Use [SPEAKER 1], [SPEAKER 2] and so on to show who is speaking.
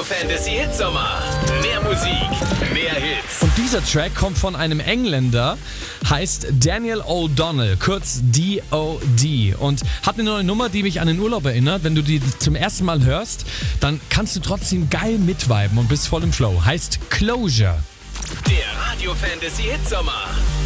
[SPEAKER 1] Fantasy Hitsommer. Mehr Musik, mehr Hits.
[SPEAKER 2] Und dieser Track kommt von einem Engländer, heißt Daniel O'Donnell, kurz D.O.D. und hat eine neue Nummer, die mich an den Urlaub erinnert. Wenn du die zum ersten Mal hörst, dann kannst du trotzdem geil mitviben und bist voll im Flow. Heißt Closure.
[SPEAKER 1] Der Radio Fantasy Hitsommer.